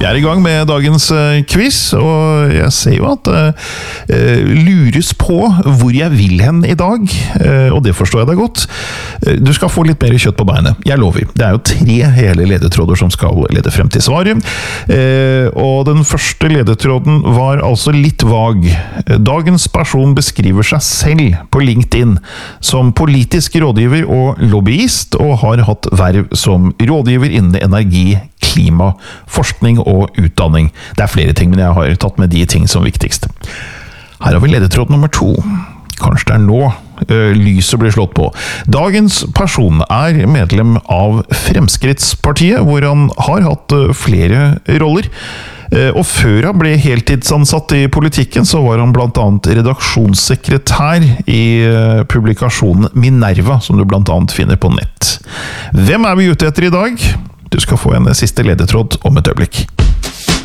Vi I gang med dagens quiz, og jeg ser jo at lures på hvor jeg vil hen I dag, og det forstår jeg deg godt. Du skal få litt mer kjøtt på beinet, jeg lover. Det jo 3 hele ledetråder som skal lede frem til svaret, og den første ledetråden var altså litt vag. Dagens person beskriver seg selv på LinkedIn som politisk rådgiver og lobbyist, og har hatt verv som rådgiver innen energi, klima, forskning og utdanning. Det flere ting, men jeg har tatt med de ting som viktigst. Her har vi ledetråd nummer 2. Kanskje det nå lyset blir slått på. Dagens person medlem av Fremskrittspartiet, hvor han har hatt flere roller. Og før han ble heltidsansatt I politikken, så var han blant annet redaksjonssekretær I publikasjonen Minerva, som du blant annet finner på nett. Hvem vi ute etter I dag? Du skal få en siste ledetråd om et øyeblikk.